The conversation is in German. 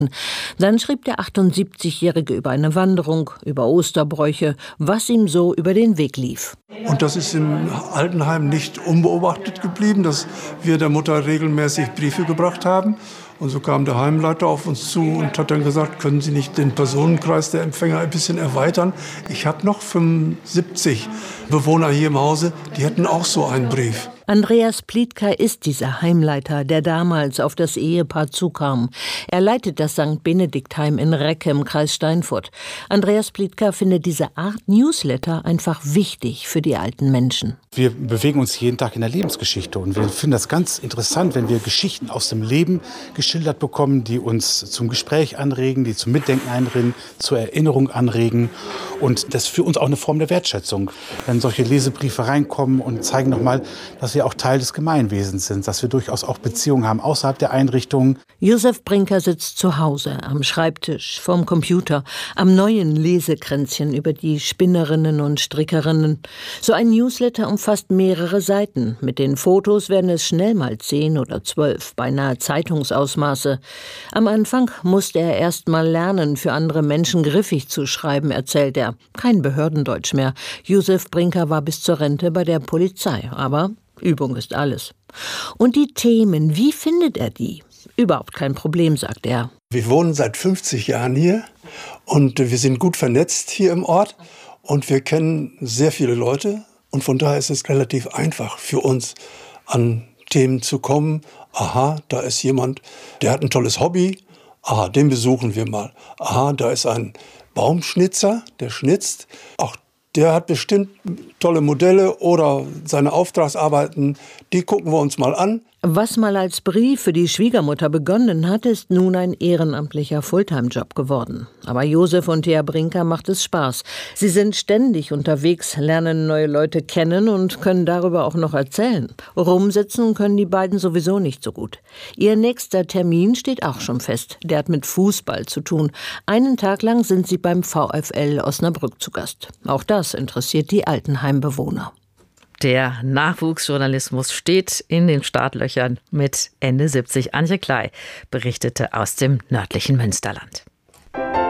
Dann schrieb der 78-Jährige über eine Wanderung, über Osterbräuche, was ihm so über den Weg lief. Und das ist im Altenheim nicht unbeobachtet geblieben, dass wir der Mutter regelmäßig Briefe gebracht haben. Und so kam der Heimleiter auf uns zu und hat dann gesagt, können Sie nicht den Personenkreis der Empfänger ein bisschen erweitern? Ich habe noch 75 Bewohner hier im Hause, die hätten auch so einen Brief. Andreas Plitka ist dieser Heimleiter, der damals auf das Ehepaar zukam. Er leitet das St. Benediktheim in Recke im Kreis Steinfurt. Andreas Plitka findet diese Art Newsletter einfach wichtig für die alten Menschen. Wir bewegen uns jeden Tag in der Lebensgeschichte und wir finden das ganz interessant, wenn wir Geschichten aus dem Leben geschildert bekommen, die uns zum Gespräch anregen, die zum Mitdenken einreden, zur Erinnerung anregen. Und das ist für uns auch eine Form der Wertschätzung, wenn solche Lesebriefe reinkommen und zeigen nochmal, dass wir auch Teil des Gemeinwesens sind, dass wir durchaus auch Beziehungen haben außerhalb der Einrichtungen. Josef Brinker sitzt zu Hause, am Schreibtisch, vorm Computer, am neuen Lesekränzchen über die Spinnerinnen und Strickerinnen. So ein Newsletter umfasst mehrere Seiten. Mit den Fotos werden es schnell mal 10 oder 12, beinahe Zeitungsausmaße. Am Anfang musste er erst mal lernen, für andere Menschen griffig zu schreiben, erzählt er. Kein Behördendeutsch mehr. Josef Brinker war bis zur Rente bei der Polizei, aber Übung ist alles. Und die Themen, wie findet er die? Überhaupt kein Problem, sagt er. Wir wohnen seit 50 Jahren hier und wir sind gut vernetzt hier im Ort und wir kennen sehr viele Leute und von daher ist es relativ einfach für uns, an Themen zu kommen. Aha, da ist jemand, der hat ein tolles Hobby. Aha, den besuchen wir mal. Aha, da ist ein Baumschnitzer, der schnitzt. Auch der hat bestimmt tolle Modelle oder seine Auftragsarbeiten, die gucken wir uns mal an. Was mal als Brief für die Schwiegermutter begonnen hat, ist nun ein ehrenamtlicher Fulltime-Job geworden. Aber Josef und Thea Brinker macht es Spaß. Sie sind ständig unterwegs, lernen neue Leute kennen und können darüber auch noch erzählen. Rumsitzen können die beiden sowieso nicht so gut. Ihr nächster Termin steht auch schon fest. Der hat mit Fußball zu tun. Einen Tag lang sind sie beim VfL Osnabrück zu Gast. Auch das interessiert die Altenheimbewohner. Der Nachwuchsjournalismus steht in den Startlöchern mit Ende 70. Antje Klei berichtete aus dem nördlichen Münsterland.